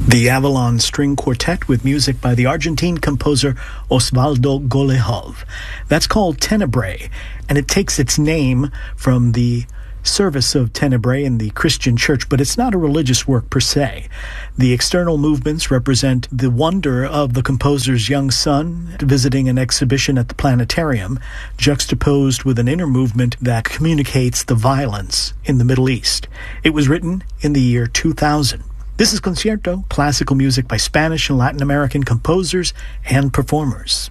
The Avalon String Quartet with music by the Argentine composer Osvaldo Golejov. That's called Tenebrae, and it takes its name from the service of Tenebrae in the Christian church, but it's not a religious work per se. The external movements represent the wonder of the composer's young son visiting an exhibition at the planetarium, juxtaposed with an inner movement that communicates the violence in the Middle East. It was written in the year 2000. This is Concierto, classical music by Spanish and Latin American composers and performers.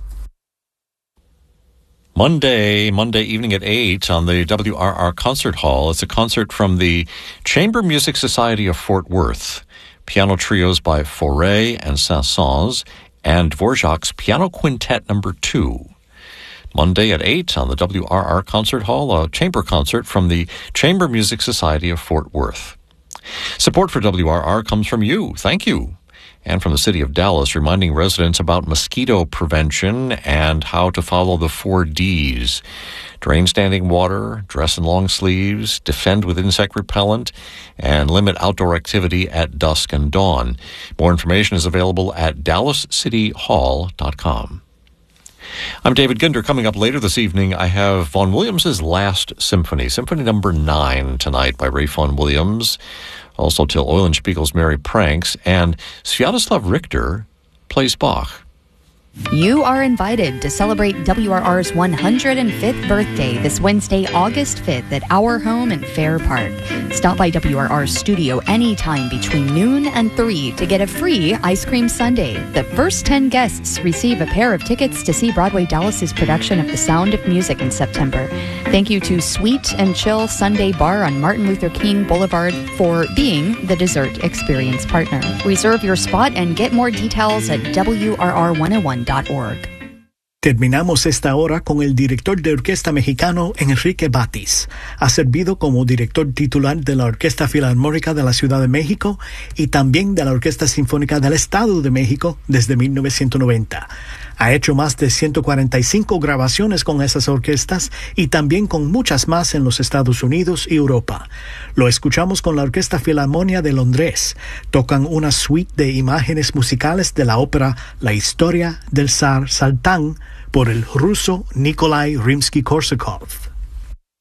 Monday evening at 8 on the WRR Concert Hall. It's a concert from the Chamber Music Society of Fort Worth. Piano trios by Fauré and Saint-Saëns and Dvorak's Piano Quintet No. 2. Monday at 8 on the WRR Concert Hall, a chamber concert from the Chamber Music Society of Fort Worth. Support for WRR comes from you. Thank you. And from the city of Dallas, reminding residents about mosquito prevention and how to follow the 4 Ds. Drain standing water, dress in long sleeves, defend with insect repellent, and limit outdoor activity at dusk and dawn. More information is available at dallascityhall.com. I'm David Ginder. Coming up later this evening, I have Vaughan Williams' Last Symphony, Symphony No. 9 tonight by Ray Vaughan Williams. Also till Eulenspiegel's Merry Pranks, and Sviatoslav Richter plays Bach. You are invited to celebrate WRR's 105th birthday this Wednesday, August 5th at Our Home in Fair Park. Stop by WRR's studio anytime between noon and 3 to get a free ice cream sundae. The first 10 guests receive a pair of tickets to see Broadway Dallas's production of The Sound of Music in September. Thank you to Sweet and Chill Sunday Bar on Martin Luther King Boulevard for being the dessert experience partner. Reserve your spot and get more details at WRR101.org. Terminamos esta hora con el director de orquesta mexicano Enrique Batis. Ha servido como director titular de la Orquesta Filarmónica de la Ciudad de México y también de la Orquesta Sinfónica del Estado de México desde 1990. Ha hecho más de 145 grabaciones con esas orquestas y también con muchas más en los Estados Unidos y Europa. Lo escuchamos con la Orquesta Filarmónica de Londres. Tocan una suite de imágenes musicales de la ópera La Historia del Zar Saltán por el ruso Nikolai Rimsky-Korsakov.